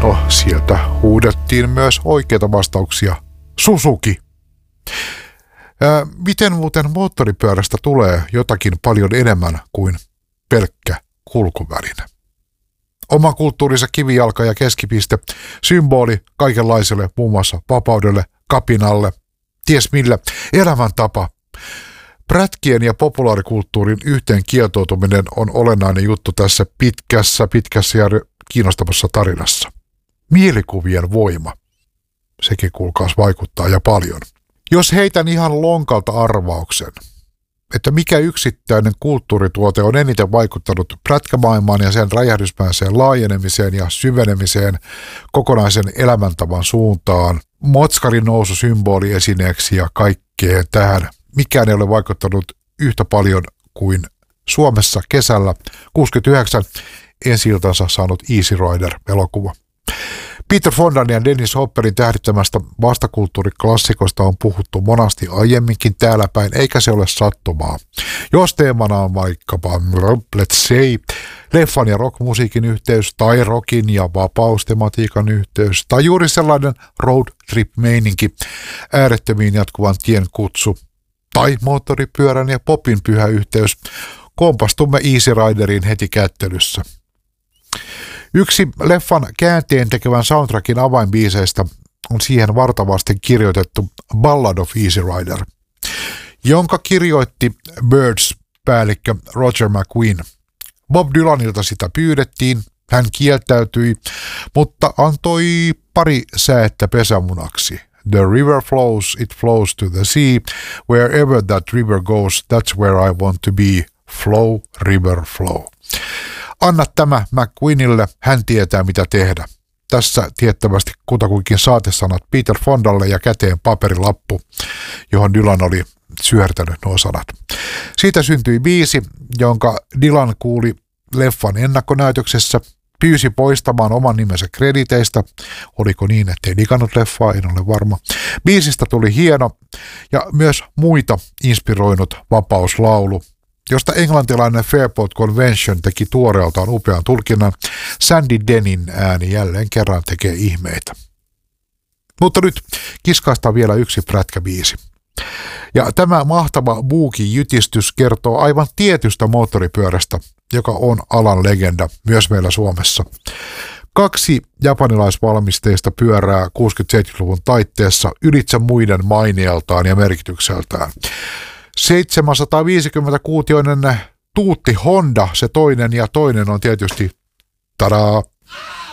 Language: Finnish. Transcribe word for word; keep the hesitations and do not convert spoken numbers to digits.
No, sieltä huudettiin myös oikeita vastauksia. Suzuki. Ää, miten muuten moottoripyörästä tulee jotakin paljon enemmän kuin pelkkä kulkuväline? Oma kulttuurinsa kivijalka ja keskipiste, symboli kaikenlaiselle, muun muassa vapaudelle, kapinalle, ties millä, elämäntapa. Prätkien ja populaarikulttuurin yhteen kietoutuminen on olennainen juttu tässä pitkässä, pitkässä ja kiinnostavassa tarinassa. Mielikuvien voima. Sekin kuulkaas vaikuttaa ja paljon. Jos heitän ihan lonkalta arvauksen, että mikä yksittäinen kulttuurituote on eniten vaikuttanut prätkämaailmaan ja sen räjähdysmäiseen laajenemiseen ja syvenemiseen kokonaisen elämäntavan suuntaan, motskarin nousu symboliesineeksi ja kaikkeen tähän, mikään ei ole vaikuttanut yhtä paljon kuin Suomessa kesällä kuusikymmentäyhdeksän ensi-iltansa saanut Easy Rider-elokuva. Peter Fondan ja Dennis Hopperin tähdittämästä vastakulttuuriklassikosta on puhuttu monasti aiemminkin täällä päin, eikä se ole sattumaa. Jos teemana on vaikkapa, let's say, leffan ja rockmusiikin yhteys, tai rockin ja vapaustematiikan yhteys, tai juuri sellainen road trip-meininki, äärettömiin jatkuvan tien kutsu, tai moottoripyörän ja popin pyhä yhteys, kompastumme Easy Rideriin heti kättelyssä. Yksi leffan käänteen tekevän soundtrackin avainbiiseistä on siihen vartavasti kirjoitettu Ballad of Easy Rider, jonka kirjoitti Birds-päällikkö Roger McGuinn. Bob Dylanilta sitä pyydettiin, hän kieltäytyi, mutta antoi pari säättä pesämunaksi. The river flows, it flows to the sea. Wherever that river goes, that's where I want to be. Flow, river, flow. Anna tämä McQueenille, hän tietää mitä tehdä. Tässä tiettävästi kutakuinkin saatesanat Peter Fondalle ja käteen paperilappu, johon Dylan oli syörtänyt nuo sanat. Siitä syntyi biisi, jonka Dylan kuuli leffan ennakkonäytöksessä, pyysi poistamaan oman nimensä krediteistä. Oliko niin, ettei digannut leffaa, en ole varma. Biisistä tuli hieno ja myös muita inspiroinut vapauslaulu, josta englantilainen Fairport Convention teki tuoreeltaan upean tulkinnan. Sandy Denin ääni jälleen kerran tekee ihmeitä. Mutta nyt kiskaistaan vielä yksi prätkäbiisi. Ja tämä mahtava boogie-jytistys kertoo aivan tietystä moottoripyörästä, joka on alan legenda myös meillä Suomessa. Kaksi japanilaisvalmisteista pyörää kuusikymmentä-seitsemänkymmentäluvun taitteessa ylitse muiden maineeltaan ja merkitykseltään. seitsemänsataaviisikymmentä kuutioinen tuutti Honda, se toinen, ja toinen on tietysti, tadaa,